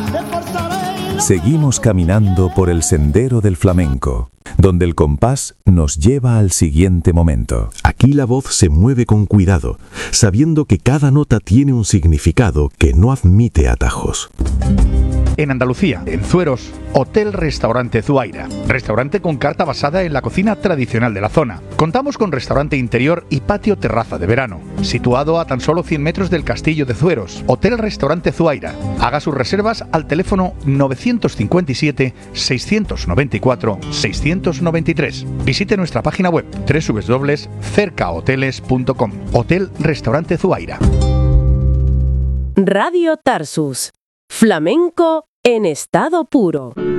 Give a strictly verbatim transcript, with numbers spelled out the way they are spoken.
Seguimos caminando por el sendero del flamenco, donde el compás nos lleva al siguiente momento. Aquí la voz se mueve con cuidado, sabiendo que cada nota tiene un significado que no admite atajos. En Andalucía, en Zueros, Hotel Restaurante Zuaira. Restaurante con carta basada en la cocina tradicional de la zona. Contamos con restaurante interior y patio terraza de verano. Situado a tan solo cien metros del castillo de Zueros. Hotel Restaurante Zuaira. Haga sus reservas al teléfono novecientos cincuenta y siete, seiscientos noventa y cuatro, seiscientos noventa y tres. Visite nuestra página web doble u doble u doble u punto cercahoteles punto com. Hotel Restaurante Zuaira. Radio Tarsus. Flamenco en estado puro.